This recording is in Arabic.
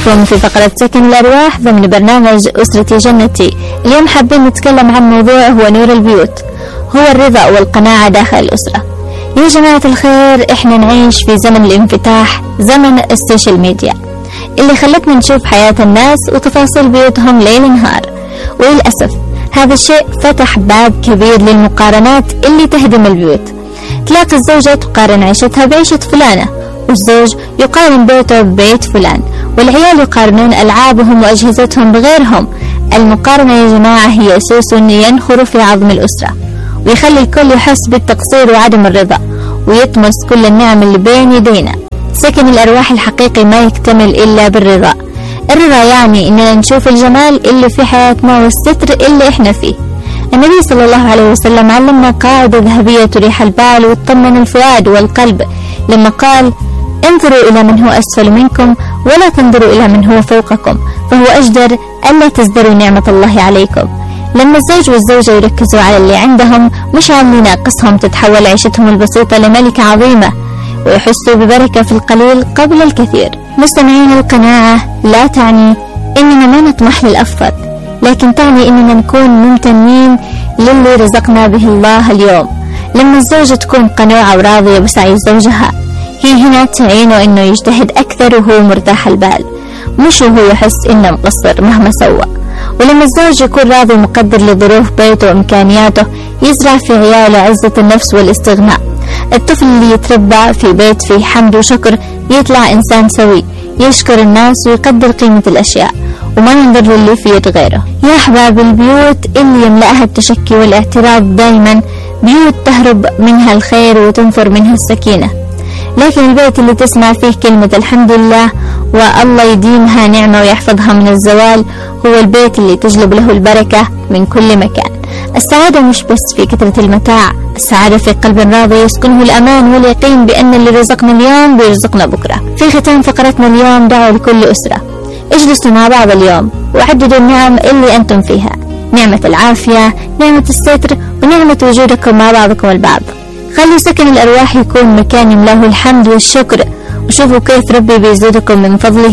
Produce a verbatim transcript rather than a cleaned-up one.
بكم في فقرة سكن الأرواح ضمن برنامج أسرتي جنتي. اليوم حابين نتكلم عن موضوع هو نور البيوت، هو الرضا والقناعة داخل الأسرة. يا جماعة الخير، إحنا نعيش في زمن الانفتاح، زمن السوشيال ميديا اللي خلتنا نشوف حياة الناس وتفاصيل بيوتهم ليل نهار، وللأسف هذا الشيء فتح باب كبير للمقارنات اللي تهدم البيوت. تلاقي الزوجة تقارن عيشتها بعيشة فلانة، والزوج يقارن بيته ببيت فلان، والعيال يقارنون ألعابهم وأجهزتهم بغيرهم. المقارنة يا جماعة هي أساس ينخر في عظم الأسرة، ويخلي الكل يحس بالتقصير وعدم الرضا، ويطمس كل النعم اللي بين يدينا. سكن الأرواح الحقيقي ما يكتمل إلا بالرضا. الرضا يعني إننا نشوف الجمال اللي في حياتنا والستر اللي إحنا فيه. النبي صلى الله عليه وسلم علمنا قاعدة ذهبية تريح البال وتطمن الفؤاد والقلب لما قال: انظروا إلى من هو أسفل منكم ولا تنظروا إلى من هو فوقكم، فهو أجدر ألا تزدروا نعمة الله عليكم. لما الزوج والزوجة يركزوا على اللي عندهم مش على اللي يناقصهم، تتحول عيشتهم البسيطة لملكة عظيمة، ويحسوا ببركة في القليل قبل الكثير. مستمعين، القناعة لا تعني إننا ما نطمح للأفضل، لكن تعني إننا نكون ممتنين للي رزقنا به الله اليوم. لما الزوجة تكون قنوعة وراضية بسعي زوجها، هي هنا تعينه إنه يجتهد أكثر وهو مرتاح البال، مش وهو يحس إنه مقصر مهما سوى. ولما الزوج يكون راضي ومقدر لظروف بيته وإمكانياته، يزرع في عياله عزة النفس والاستغناء. الطفل اللي يتربى في بيت فيه حمد وشكر يطلع إنسان سوي، يشكر الناس ويقدر قيمة الأشياء وما ينظر للي في يد غيره. يا أحباب، البيوت اللي يملأها التشكي والاعتراض دايما بيوت تهرب منها الخير وتنفر منها السكينة، لكن البيت اللي تسمع فيه كلمة الحمد لله والله يديمها نعمة ويحفظها من الزوال هو البيت اللي تجلب له البركة من كل مكان. السعادة مش بس في كثرة المتاع، السعادة في قلب راضي يسكنه الأمان واليقين بأن اللي رزقنا اليوم بيرزقنا بكرة. في ختام فقرتنا اليوم دعوة لكل أسرة: اجلسوا مع بعض اليوم وعددوا النعم اللي أنتم فيها، نعمة العافية، نعمة الستر، ونعمة وجودكم مع بعضكم البعض. خلوا سكن الأرواح يكون مكان يملاه الحمد والشكر، وشوفوا كيف ربي بيزيدكم من فضله